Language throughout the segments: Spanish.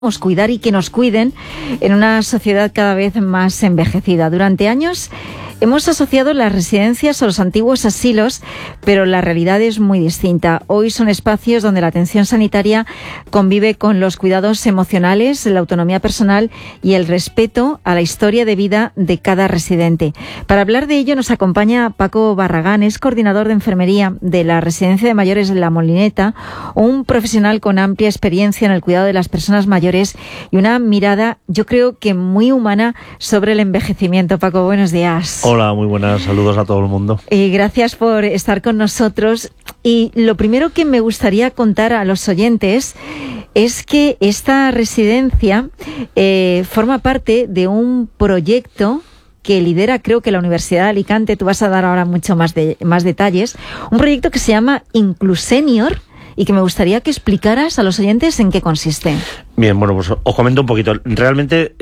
Cuidar y que nos cuiden en una sociedad cada vez más envejecida. Durante años hemos asociado las residencias a los antiguos asilos, pero la realidad es muy distinta. Hoy son espacios donde la atención sanitaria convive con los cuidados emocionales, la autonomía personal y el respeto a la historia de vida de cada residente. Para hablar de ello nos acompaña Paco Barragán, es coordinador de enfermería de la Residencia de Mayores de La Molineta, un profesional con amplia experiencia en el cuidado de las personas mayores y una mirada, yo creo que muy humana, sobre el envejecimiento. Paco, buenos días. Hola, muy buenas, saludos a todo el mundo. Gracias por estar con nosotros. Y lo primero que me gustaría contar a los oyentes es que esta residencia forma parte de un proyecto que lidera, creo que la Universidad de Alicante. Tú vas a dar ahora mucho más detalles. Un proyecto que se llama Inclusenior, y que me gustaría que explicaras a los oyentes en qué consiste. Bien, bueno, pues os comento un poquito. Realmente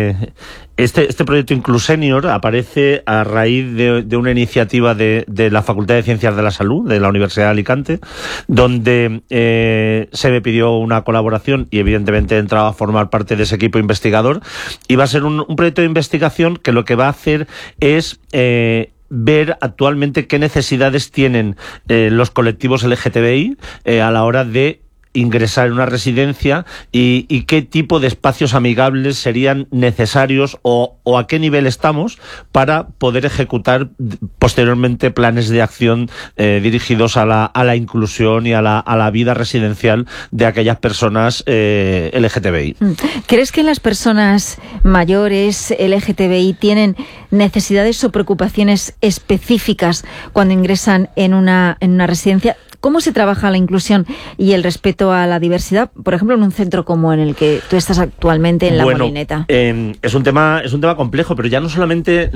este proyecto Inclusenior aparece a raíz de una iniciativa de la Facultad de Ciencias de la Salud de la Universidad de Alicante, donde se me pidió una colaboración y evidentemente he entrado a formar parte de ese equipo investigador, y va a ser un proyecto de investigación que lo que va a hacer es ver actualmente qué necesidades tienen los colectivos LGTBI a la hora de ingresar en una residencia y qué tipo de espacios amigables serían necesarios o a qué nivel estamos para poder ejecutar posteriormente planes de acción dirigidos a la inclusión y a la vida residencial de aquellas personas LGTBI. ¿Crees que las personas mayores LGTBI tienen necesidades o preocupaciones específicas cuando ingresan en una residencia? ¿Cómo se trabaja la inclusión y el respeto a la diversidad, por ejemplo, en un centro como en el que tú estás actualmente, en La Molineta? Es un tema complejo, pero ya no solamente...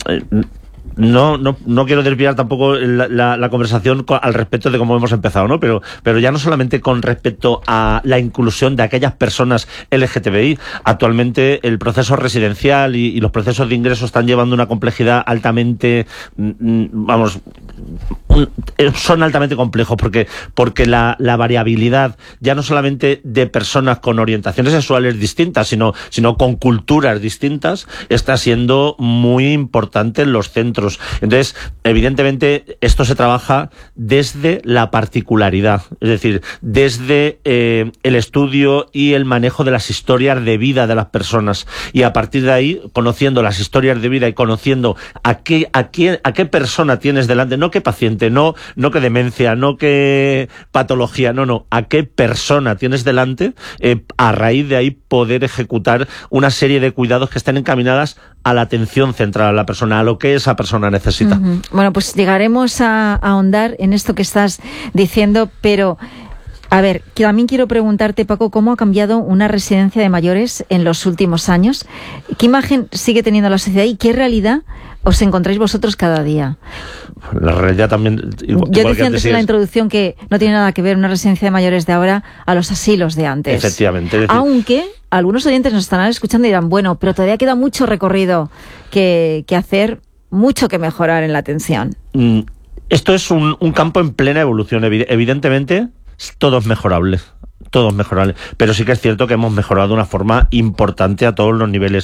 No quiero desviar tampoco la conversación al respecto de cómo hemos empezado, ¿no? Pero ya no solamente con respecto a la inclusión de aquellas personas LGTBI. Actualmente el proceso residencial y los procesos de ingreso están llevando una complejidad altamente, son altamente complejos porque la variabilidad ya no solamente de personas con orientaciones sexuales distintas, sino con culturas distintas, está siendo muy importante en los centros. Entonces, evidentemente, esto se trabaja desde la particularidad, es decir, desde el estudio y el manejo de las historias de vida de las personas, y a partir de ahí, conociendo las historias de vida y conociendo a qué persona tienes delante, no qué paciente, no qué demencia, no qué patología, no, a qué persona tienes delante, a raíz de ahí poder ejecutar una serie de cuidados que estén encaminadas a la atención central a la persona, a lo que esa persona necesita. Uh-huh. Bueno, pues llegaremos a ahondar en esto que estás diciendo, pero a ver, también quiero preguntarte, Paco, ¿cómo ha cambiado una residencia de mayores en los últimos años? ¿Qué imagen sigue teniendo la sociedad y qué realidad os encontráis vosotros cada día? La realidad también... Yo decía antes en la introducción que no tiene nada que ver una residencia de mayores de ahora a los asilos de antes. Efectivamente. Aunque algunos oyentes nos estarán escuchando y dirán, bueno, pero todavía queda mucho recorrido que hacer, mucho que mejorar en la atención. Esto es un campo en plena evolución. Evidentemente, todo es mejorable. Pero sí que es cierto que hemos mejorado de una forma importante a todos los niveles.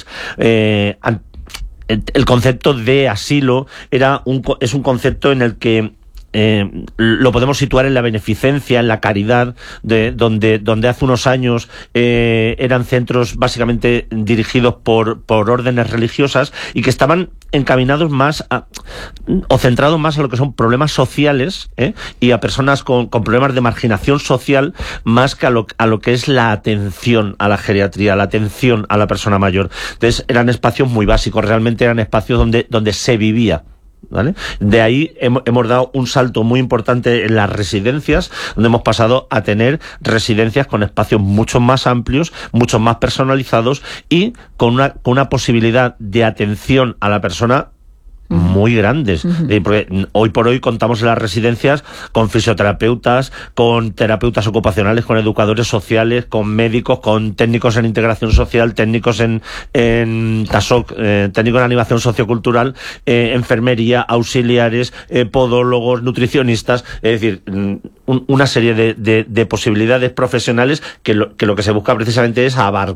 El concepto de asilo es un concepto en el que lo podemos situar en la beneficencia, en la caridad, donde hace unos años eran centros básicamente dirigidos por órdenes religiosas y que estaban encaminados más o centrados más a lo que son problemas sociales y a personas con problemas de marginación social, más que a lo que es la atención a la geriatría, la atención a la persona mayor. Entonces eran espacios muy básicos, realmente eran espacios donde se vivía, ¿vale? De ahí hemos dado un salto muy importante en las residencias, donde hemos pasado a tener residencias con espacios mucho más amplios, mucho más personalizados y con una posibilidad de atención a la persona muy grandes. Porque hoy por hoy contamos en las residencias con fisioterapeutas, con terapeutas ocupacionales, con educadores sociales, con médicos, con técnicos en integración social, técnicos en TASOC, técnicos en animación sociocultural, enfermería, auxiliares, podólogos, nutricionistas, es decir, una serie de posibilidades profesionales que lo que se busca precisamente es abarcar